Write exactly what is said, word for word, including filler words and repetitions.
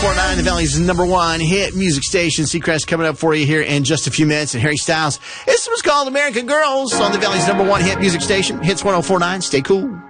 four nine, the Valley's number one hit music station. Seacrest coming up for you here in just a few minutes. And Harry Styles. This was called American Girls on the Valley's number one hit music station. Hits one oh four nine. Stay cool.